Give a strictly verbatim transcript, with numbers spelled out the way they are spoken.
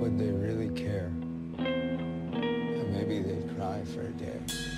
would they really care? And maybe they'd cry for a day.